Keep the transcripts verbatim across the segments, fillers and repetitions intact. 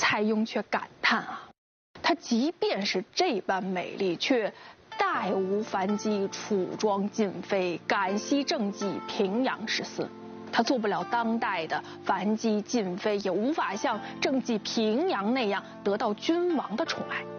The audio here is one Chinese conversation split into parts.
蔡邕却感叹啊，她即便是这般美丽，却待无樊姬楚庄晋妃，感惜政绩平阳十四。她做不了当代的樊姬晋妃，也无法像政绩平阳那样得到君王的宠爱。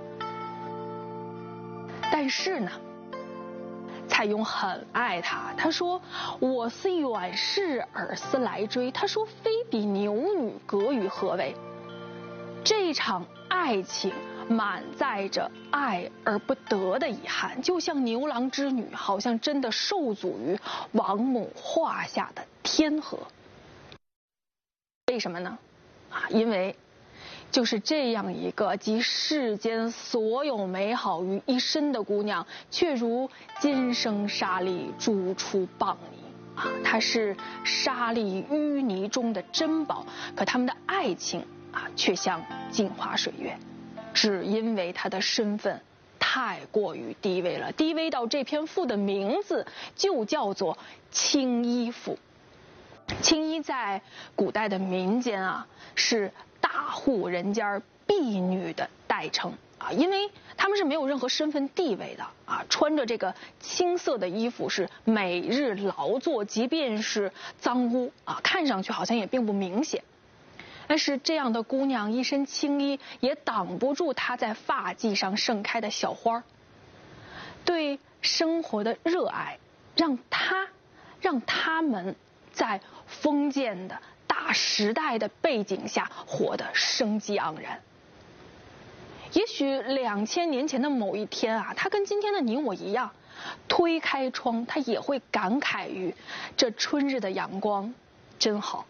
但是呢，蔡邕很爱她，他说：“我思远视而思来追。”他说：“非比牛女，隔于何为？”这场爱情满载着爱而不得的遗憾，就像牛郎织女，好像真的受阻于王母画下的天河。为什么呢？啊，因为就是这样一个集世间所有美好于一身的姑娘，却如今生沙砾煮出蚌泥啊！她是沙砾淤泥中的珍宝，可他们的爱情啊，却像镜花水月，只因为她的身份太过于低微了，低微到这篇赋的名字就叫做《青衣赋》。青衣在古代的民间啊，是大户人家婢女的代称啊，因为他们是没有任何身份地位的啊，穿着这个青色的衣服是每日劳作，即便是脏污啊，看上去好像也并不明显。但是这样的姑娘一身青衣，也挡不住她在发髻上盛开的小花。对生活的热爱，让她让他们在封建的大时代的背景下活得生机盎然。也许两千年前的某一天啊，他跟今天的你我一样，推开窗，他也会感慨于这春日的阳光真好。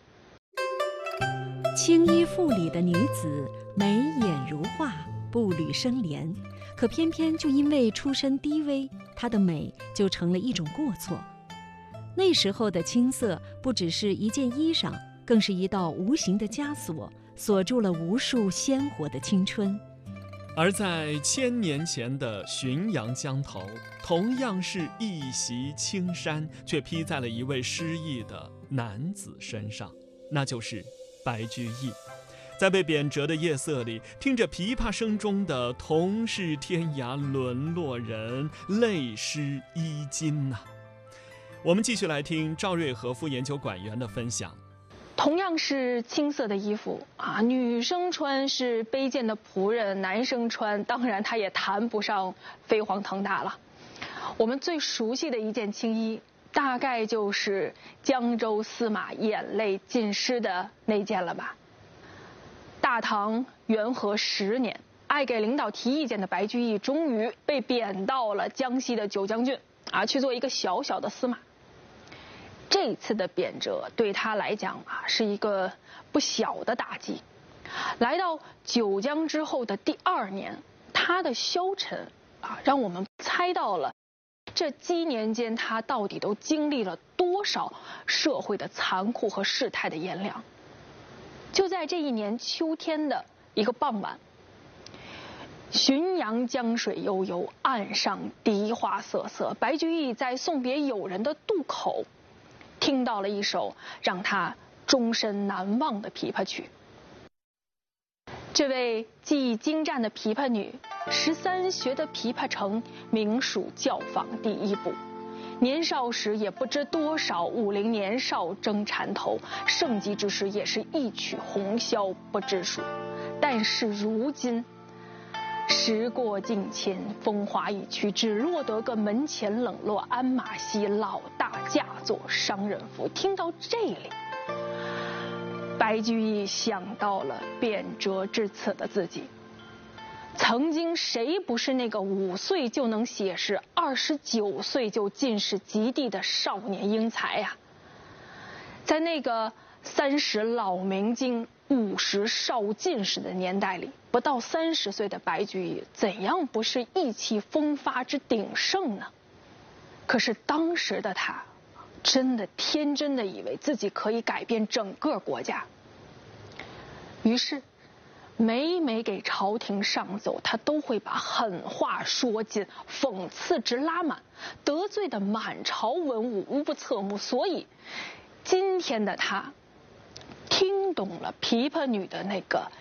青衣赋里的女子眉眼如画，步履生莲，可偏偏就因为出身低微，她的美就成了一种过错。那时候的青涩不只是一件衣裳，更是一道无形的枷锁，锁住了无数鲜活的青春。 而在千年前的浔阳江头，同样是一袭青衫，却披在了一位失意的男子身上，那就是白居易。在被贬谪的夜色里，听着琵琶声中的同是天涯沦落人，泪湿衣襟呐、啊。我们继续来听赵瑞和夫研究馆员的分享。 同样是青色的衣服啊，女生穿是卑贱的仆人，男生穿当然他也谈不上飞黄腾达了。我们最熟悉的一件青衣，大概就是江州司马眼泪尽湿的那件了吧。大唐元和十年，爱给领导提意见的白居易终于被贬到了江西的九江郡啊，去做一个小小的司马。这次的贬谪对他来讲啊，是一个不小的打击。来到九江之后的第二年，他的消沉啊，让我们猜到了这几年间他到底都经历了多少社会的残酷和世态的炎凉。就在这一年秋天的一个傍晚，浔阳江水悠悠，岸上荻花瑟瑟，白居易在送别友人的渡口，听到了一首让他终身难忘的琵琶曲。这位技艺精湛的琵琶女，十三学得琵琶成，名属教坊第一部。年少时也不知多少武陵年少争缠头，盛极之时也是一曲红绡不知数。但是如今时过境迁，风华已去，只落得个门前冷落鞍马稀，老大嫁作商人妇。听到这里，白居易想到了贬谪至此的自己。曾经谁不是那个五岁就能写诗，二十九岁就进士及第的少年英才呀、啊？在那个三十老明经，五十少进士的年代里，不到三十岁的白居易，怎样不是意气风发之鼎盛呢？可是当时的他，真的天真的以为自己可以改变整个国家。于是每每给朝廷上奏，他都会把狠话说尽，讽刺值拉满，得罪的满朝文武无不侧目。所以今天的他听懂了琵琶女的那个